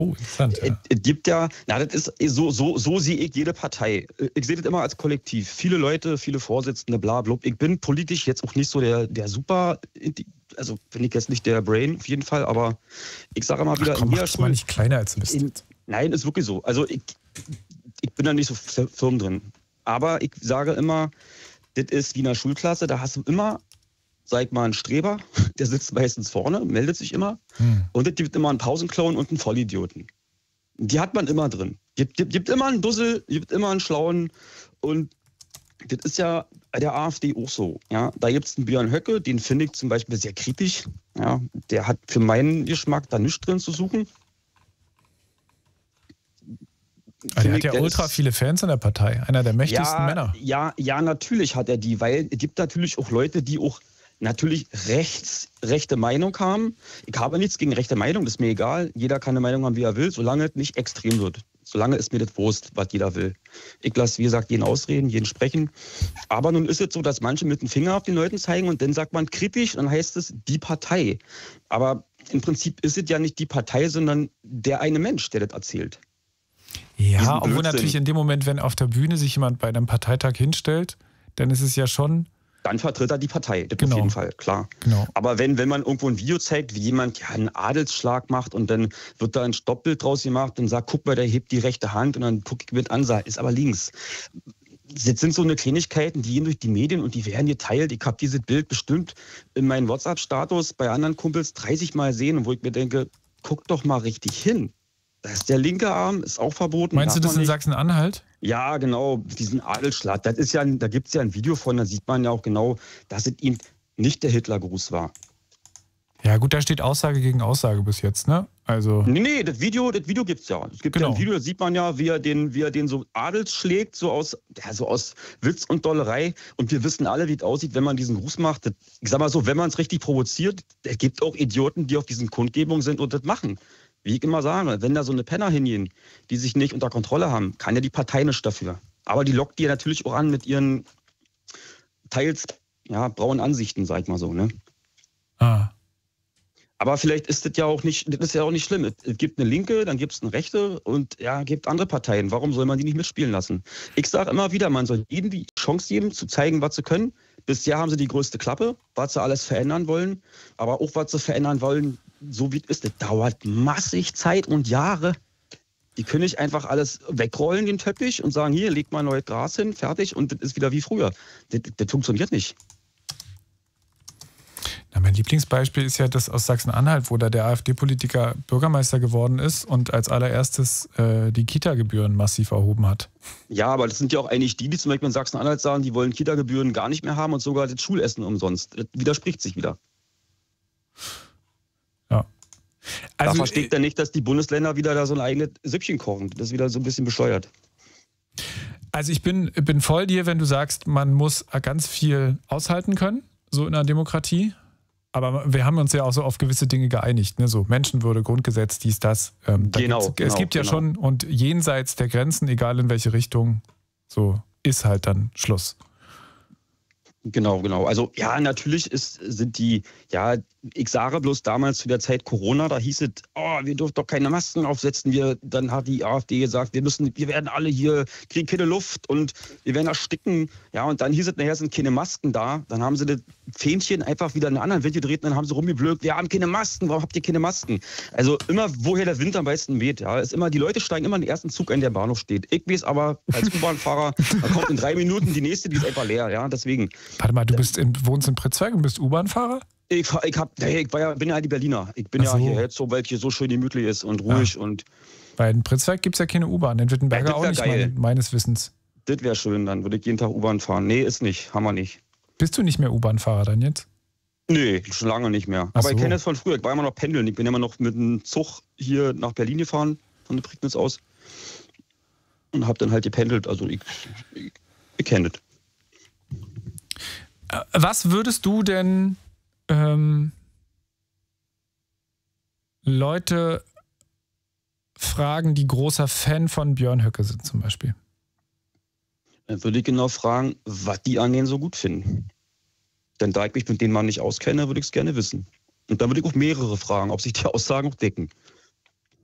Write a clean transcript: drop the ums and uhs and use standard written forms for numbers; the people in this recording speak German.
Oh, interessant. Ja. Es gibt ja, das ist so sehe ich jede Partei. Ich sehe das immer als Kollektiv. Viele Leute, viele Vorsitzende, bla bla. Ich bin politisch jetzt auch nicht so der super, also bin ich jetzt nicht der Brain auf jeden Fall, aber ich sage immer wieder, komm, mach das mal nicht kleiner als du bist. Nein, ist wirklich so. Also ich bin da nicht so firm drin. Aber ich sage immer, das ist wie in einer Schulklasse, da hast du immer, sag mal, einen Streber, der sitzt meistens vorne, meldet sich immer. Und es gibt immer einen Pausenclown und einen Vollidioten. Die hat man immer drin. Gibt immer einen Dussel, gibt immer einen Schlauen. Und das ist ja bei der AfD auch so. Ja? Da gibt es einen Björn Höcke, den finde ich zum Beispiel sehr kritisch. Ja? Der hat für meinen Geschmack da nichts drin zu suchen. Der hat ja ultra viele Fans in der Partei. Einer der mächtigsten Männer. Ja, natürlich hat er die, weil es gibt natürlich auch Leute, die auch natürlich rechte Meinung haben. Ich habe nichts gegen rechte Meinung, das ist mir egal. Jeder kann eine Meinung haben, wie er will, solange es nicht extrem wird. Solange ist mir das Wurst, was jeder will. Ich lasse, wie gesagt, jeden ausreden, jeden sprechen. Aber nun ist es so, dass manche mit dem Finger auf den Leuten zeigen und dann sagt man kritisch, dann heißt es die Partei. Aber im Prinzip ist es ja nicht die Partei, sondern der eine Mensch, der das erzählt. Ja, obwohl natürlich in dem Moment, wenn auf der Bühne sich jemand bei einem Parteitag hinstellt, dann ist es ja schon... Dann vertritt er die Partei, das auf jeden Fall, klar. Genau. Aber wenn man irgendwo ein Video zeigt, wie jemand einen Adelsschlag macht und dann wird da ein Stoppbild draus gemacht und sagt, guck mal, der hebt die rechte Hand und dann gucke ich mit an, ist aber links. Das sind so eine Kleinigkeiten, die gehen durch die Medien und die werden geteilt. Ich habe dieses Bild bestimmt in meinem WhatsApp-Status bei anderen Kumpels 30 Mal sehen, wo ich mir denke, guck doch mal richtig hin. Da ist der linke Arm, ist auch verboten. Meinst du das in Sachsen-Anhalt? Ja, genau, diesen Adelsschlag. Das ist ja, da gibt es ja ein Video von, da sieht man ja auch genau, dass es ihm nicht der Hitlergruß war. Ja gut, da steht Aussage gegen Aussage bis jetzt, ne? Also Nee, das Video gibt's ja. Es gibt ja ein Video, da sieht man ja, wie er den so Adels schlägt, so aus Witz und Dollerei. Und wir wissen alle, wie es aussieht, wenn man diesen Gruß macht. Ich sag mal so, wenn man es richtig provoziert, es gibt auch Idioten, die auf diesen Kundgebungen sind und das machen. Wie ich immer sage, wenn da so eine Penner hingehen, die sich nicht unter Kontrolle haben, kann ja die Partei nicht dafür. Aber die lockt die natürlich auch an mit ihren teils braunen Ansichten, sag ich mal so, ne? Aber vielleicht ist das ja auch nicht schlimm. Es gibt eine Linke, dann gibt es eine Rechte und gibt andere Parteien. Warum soll man die nicht mitspielen lassen? Ich sage immer wieder, man soll jedem die Chance geben, zu zeigen, was sie können. Bisher haben sie die größte Klappe, was sie alles verändern wollen. Aber auch, was sie verändern wollen, so wie es ist, das dauert massig Zeit und Jahre. Die können nicht einfach alles wegrollen, den Teppich, und sagen, hier, leg mal neues Gras hin, fertig, und das ist wieder wie früher. Das funktioniert nicht. Na, mein Lieblingsbeispiel ist ja das aus Sachsen-Anhalt, wo da der AfD-Politiker Bürgermeister geworden ist und als allererstes die Kita-Gebühren massiv erhoben hat. Ja, aber das sind ja auch eigentlich die zum Beispiel in Sachsen-Anhalt sagen, die wollen Kita-Gebühren gar nicht mehr haben und sogar das Schulessen umsonst. Das widerspricht sich wieder. Ja. Also, da versteht er nicht, dass die Bundesländer wieder da so ein eigenes Süppchen kochen. Das ist wieder so ein bisschen bescheuert. Also ich bin voll dir, wenn du sagst, man muss ganz viel aushalten können, so in einer Demokratie. Aber wir haben uns ja auch so auf gewisse Dinge geeinigt, ne? So Menschenwürde, Grundgesetz, dies, das. Es gibt ja schon, und jenseits der Grenzen, egal in welche Richtung, so ist halt dann Schluss. Genau. Also ja, natürlich sind die, ich sage bloß damals zu der Zeit Corona, da hieß es, wir dürfen doch keine Masken aufsetzen. Dann hat die AfD gesagt, wir werden alle hier, kriegen keine Luft und wir werden ersticken. Ja, und dann hieß es, nachher sind keine Masken da. Dann haben sie das Fähnchen einfach wieder in einen anderen Wind gedreht und dann haben sie rumgeblökt, wir haben keine Masken, warum habt ihr keine Masken? Also immer, woher der Wind am meisten weht, ist immer, die Leute steigen immer in den ersten Zug ein, der im Bahnhof steht. Ich weiß aber, als U-Bahn-Fahrer, da kommt in 3 Minuten die nächste, die ist einfach leer, deswegen. Warte mal, du wohnst in Pritzwalk und bist U-Bahn-Fahrer? Ich bin ja die Berliner. Ich bin ja hier jetzt so, weil es hier so schön gemütlich ist und ruhig. Und weil in Pritzwalk gibt es ja keine U-Bahn, in Wittenberger auch nicht, meines Wissens. Das wäre schön, dann würde ich jeden Tag U-Bahn fahren. Nee, ist nicht, haben wir nicht. Bist du nicht mehr U-Bahn-Fahrer dann jetzt? Nee, schon lange nicht mehr. Aber ich kenne das von früher, ich war immer noch pendeln. Ich bin immer noch mit einem Zug hier nach Berlin gefahren, von der Prignitz aus. Und habe dann halt gependelt, also ich kenne das. Was würdest du denn Leute fragen, die großer Fan von Björn Höcke sind zum Beispiel? Dann würde ich genau fragen, was die an denen so gut finden. Denn da ich mich mit denen mal nicht auskenne, würde ich es gerne wissen. Und dann würde ich auch mehrere fragen, ob sich die Aussagen auch decken.